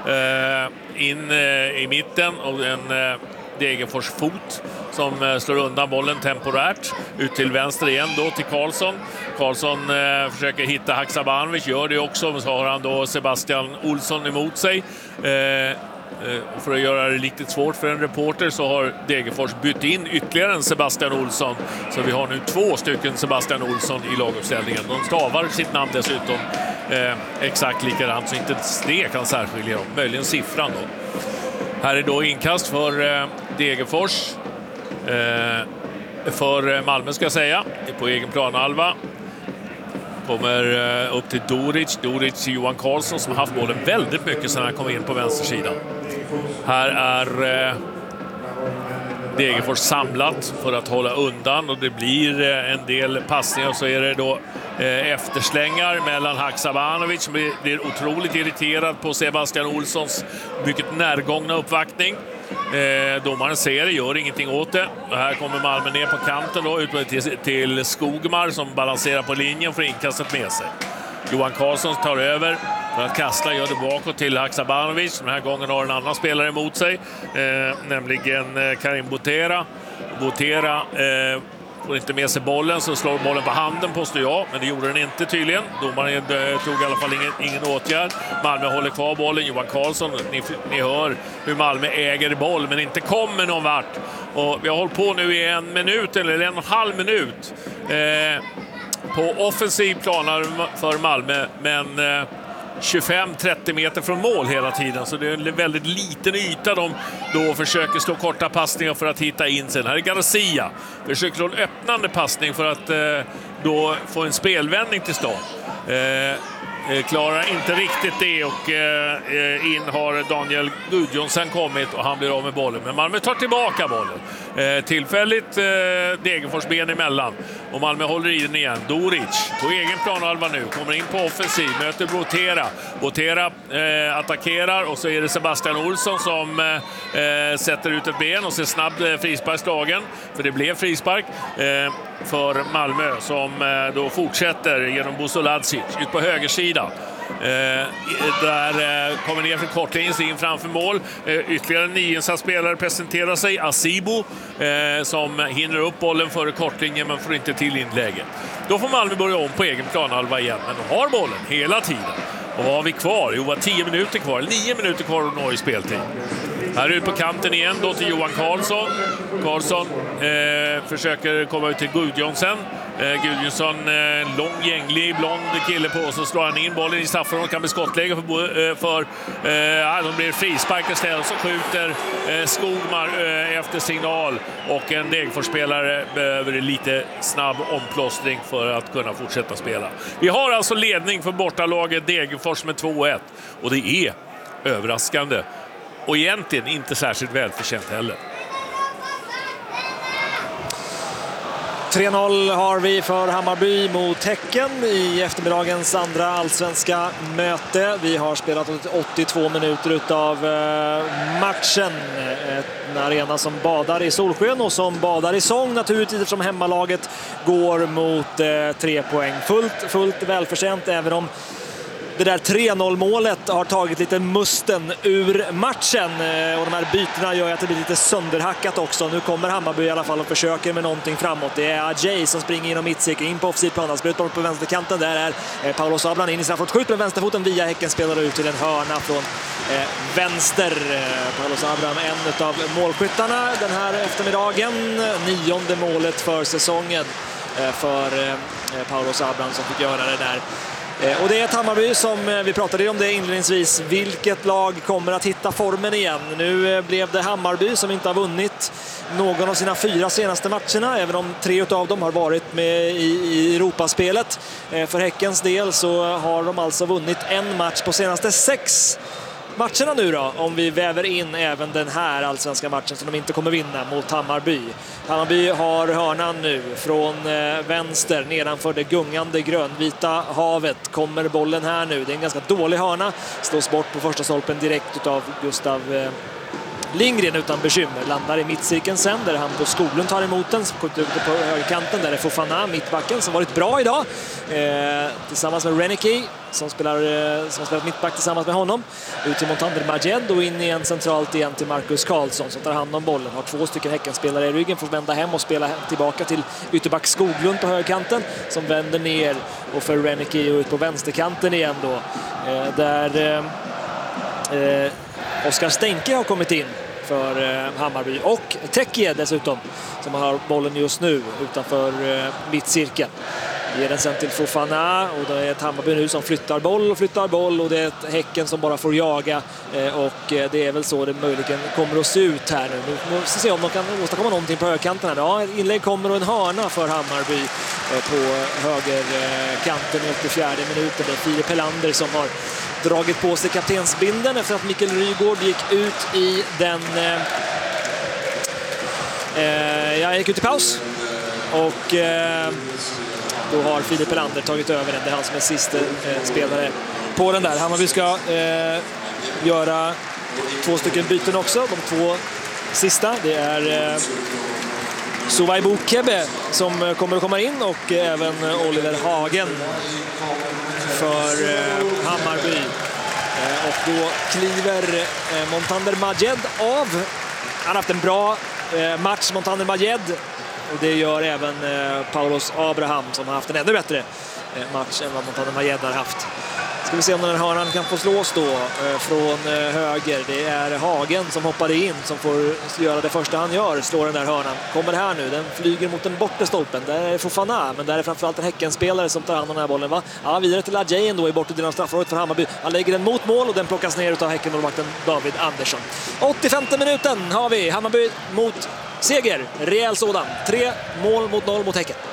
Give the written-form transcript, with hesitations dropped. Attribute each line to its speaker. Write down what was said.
Speaker 1: in i mitten och en Degerfors fot som slår undan bollen temporärt. Ut till vänster igen då till Karlsson. Karlsson försöker hitta Haksabanovic, gör det också. Så har han då Sebastian Olsson emot sig. För att göra det riktigt svårt för en reporter så har Degerfors bytt in ytterligare en Sebastian Olsson. Så vi har nu 2 stycken Sebastian Olsson i laguppställningen. De stavar sitt namn dessutom exakt likadant, så inte det kan särskilja dem. Möjligen siffran då. Här är då inkast för Degerfors. För Malmö ska jag säga. På egen planhalva. Kommer upp till Doric till Johan Karlsson som har haft bollen väldigt mycket sedan han kom in på vänstersidan. Här är Degerfors samlat för att hålla undan och det blir en del passningar och så är det då efterslängar mellan Haksabanovic som blir otroligt irriterad på Sebastian Olssons mycket närgångna uppvaktning. Domaren ser det, gör ingenting åt det. Och här kommer Malmö ner på kanten då, ut till Skogmar som balanserar på linjen för inkastet med sig. Johan Karlsson tar över för att kasta, gör det bakåt till Haksabanovic. Den här gången har en annan spelare emot sig, nämligen Karim Botera. Botera får inte med sig bollen, så slår bollen på handen påstår jag, men det gjorde den inte tydligen. Domaren tog i alla fall ingen åtgärd. Malmö håller kvar bollen. Johan Karlsson, ni hör hur Malmö äger boll men inte kommer någon vart. Och vi har hållit på nu i 1 minut eller 1,5 minut på offensiv planer för Malmö, men 25-30 meter från mål hela tiden, så det är en väldigt liten yta de då försöker slå korta passningar för att hitta in sen. Här är Garcia, försöker slå en öppnande passning för att då få en spelvändning till start. Klarar inte riktigt det och in har Daniel Gudjonsson kommit och han blir av med bollen. Men Malmö tar tillbaka bollen. Tillfälligt Degerfors ben emellan. Och Malmö håller i den igen. Doric på egen planhalva nu. Kommer in på offensiv. Möter Botera. Botera attackerar och så är det Sebastian Olsson som sätter ut ett ben och ser snabbt frisparksdagen. För det blev frispark för Malmö som då fortsätter genom Busoladzic ut på högersidan. Där kommer ner för kortlinjen in framför mål. Ytterligare en nyinsatsspelare presenterar sig, Asibo, som hinner upp bollen före kortlinjen men får inte till inlägget. Då får Malmö börja om på egen planhalva igen, men de har bollen hela tiden. Och vad har vi kvar? Jo, 10 minuter kvar, 9 minuter kvar och nå i speltid. Här ut på kanten igen då till Johan Karlsson. Karlsson försöker komma ut till Gudjonsson. Gudjonsson, lång, gänglig, blond kille på, så slår han in bollen i straffområdet, kan bli skottläge för de blir frispark istället, så skjuter Skogmar efter signal och en Degerfors-spelare behöver lite snabb omplåstring för att kunna fortsätta spela. Vi har alltså ledning för bortalaget Degerfors med 2-1 och det är överraskande och egentligen inte särskilt välförtjänt heller.
Speaker 2: 3-0 har vi för Hammarby mot Häcken i eftermiddagens andra allsvenska möte. Vi har spelat 82 minuter utav matchen. En arena som badar i solsken och som badar i sång naturligtvis, eftersom hemmalaget går mot 3 poäng. Fullt välförtjänt, även om det där 3-0-målet har tagit lite musten ur matchen. Och de här bytena gör att det blir lite sönderhackat också. Nu kommer Hammarby i alla fall och försöker med någonting framåt. Det är Ajay som springer inom mittcirkeln in på offensiv plan. Han spelar på vänsterkanten. Där är Paolo Sablan in i straffområdet. Skjut med vänsterfoten via Häcken, spelar ut till en hörna från vänster. Paolo Sablan, en av målskyttarna den här eftermiddagen. 9:e målet för säsongen för Paolo Sablan som fick göra det där. Och det är ett Hammarby som, vi pratade om det inledningsvis, vilket lag kommer att hitta formen igen. Nu blev det Hammarby som inte har vunnit någon av sina 4 senaste matcherna, även om 3 av dem har varit med i Europaspelet. För Häckens del så har de alltså vunnit en match på senaste 6 matcherna nu då, om vi väver in även den här allsvenska matchen som de inte kommer vinna mot Hammarby. Hammarby har hörnan nu från vänster nedanför det gungande grönvita havet. Kommer bollen här nu, det är en ganska dålig hörna, slås bort på första stolpen direkt utav Gustav Lindgren utan bekymmer. Landar i mittcirkeln sen där han på Skoglund tar emot den. Så kommer ut på högerkanten där är Fofana, mittbacken, som varit bra idag. Tillsammans med Reneke som spelar mittback tillsammans med honom. Ut till Montander Majed och in igen centralt igen till Marcus Karlsson som tar hand om bollen. Har 2 stycken Häckenspelare i ryggen, får vända hem och spela tillbaka till ytterback Skoglund på högerkanten som vänder ner och för Reneke ut på vänsterkanten igen då. Där Oskar Stenke har kommit in för Hammarby och Tekje dessutom som har bollen just nu utanför mittcirkeln. Ger den sen till Fofana och det är ett Hammarby nu som flyttar boll och det är ett Häcken som bara får jaga och det är väl så det möjligen kommer att se ut här nu. Nu måste se om de kan åstadkomma någonting på högerkanten här. Ja, inlägg kommer och en hörna för Hammarby på högerkanten i 84 minuten. Det är Filip Helander som har dragit på sig kaptensbinden efter att Mikael Rygaard gick ut i den gick ut i paus och då har Filip Helander tagit över den. Det är han som är sista spelare på den där. Hammarby ska göra 2 stycken byten också. De 2 sista, det är Suvaibu Kebe som kommer att komma in och även Oliver Hagen för Hammarby. Och då kliver Montander Majed av. Han har haft en bra match, Montander Majed. Och det gör även Paulos Abraham som har haft en ännu bättre match än vad Montander Majed har haft. Ska vi se om den här hörnan kan få slås då från höger. Det är Hagen som hoppade in som får göra det första han gör. Slår den där hörnan. Kommer här nu. Den flyger mot den bortre stolpen. Där är Fofana, men där är framförallt en Häckenspelare som tar hand om den här bollen. Va? Ja, vidare till Adjayen då i bortre delen av straffområdet för Hammarby. Han lägger den mot mål och den plockas ner utav Häckenmålvakten David Andersson. 85 minuten har vi. Hammarby mot seger. Rejäl sådan. 3 mål mot 0 mot Häcken.